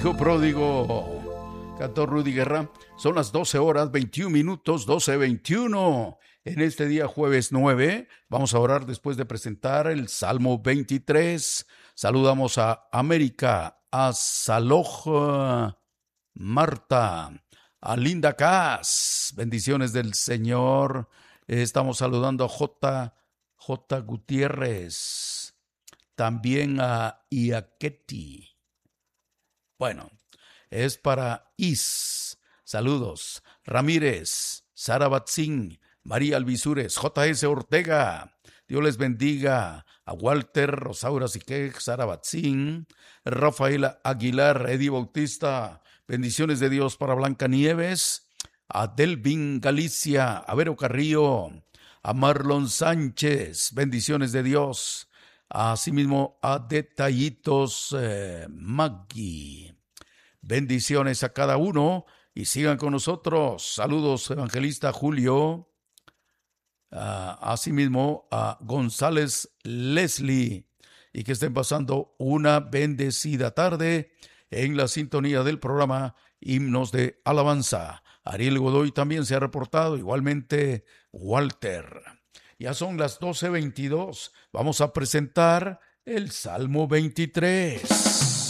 Hijo pródigo, cantó Rudy Guerra. Son las 12 horas 21 minutos, 12:21. En este día jueves 9, vamos a orar después de presentar el Salmo 23. Saludamos a América, a Saloj, Marta, a Linda Cas. Bendiciones del Señor. Estamos saludando a J. Gutiérrez. También a Iaqueti. Bueno, es para Is. Saludos. Ramírez, Sara Batzín, María Alvisures, J.S. Ortega. Dios les bendiga. A Walter, Rosaura Siquej, Sara Batzín, Rafaela Aguilar, Eddie Bautista. Bendiciones de Dios para Blanca Nieves. A Delvin Galicia, a Vero Carrillo, a Marlon Sánchez. Bendiciones de Dios. Asimismo a Detallitos Maggi. Bendiciones a cada uno y sigan con nosotros. Saludos, evangelista Julio. Asimismo a González Leslie. Y que estén pasando una bendecida tarde en la sintonía del programa Himnos de Alabanza. Ariel Godoy también se ha reportado, igualmente Walter. Ya son las 12:22. Vamos a presentar el Salmo 23.